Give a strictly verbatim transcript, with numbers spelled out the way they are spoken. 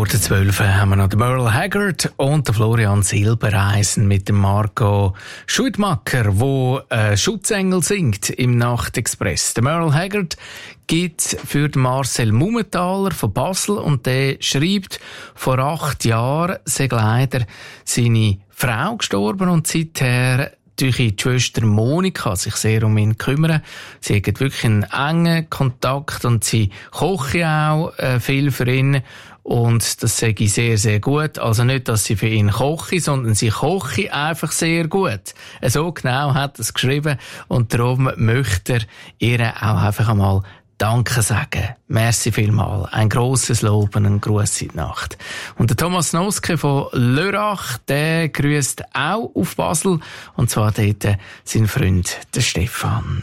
Vor der zwölf haben wir noch den Merle Haggard und den Florian Silbereisen mit dem Marco Schuitmacher, wo äh, Schutzengel singt im Nachtexpress. Der Merle Haggard gibt für den Marcel Mumenthaler von Basel und der schreibt, vor acht Jahren sei leider seine Frau gestorben und seither durch die Schwester Monika sich sehr um ihn kümmern. Sie hat wirklich einen engen Kontakt und sie kocht auch äh, viel für ihn. Und das sage ich sehr, sehr gut. Also nicht, dass sie für ihn koche, sondern sie koche einfach sehr gut. So genau hat er es geschrieben. Und darum möchte er ihr auch einfach einmal Danke sagen. Merci vielmal. Ein grosses Lob und ein Gruß in die Nacht. Und der Thomas Noske von Lörrach, der grüßt auch auf Basel. Und zwar dort sein Freund, der Stefan.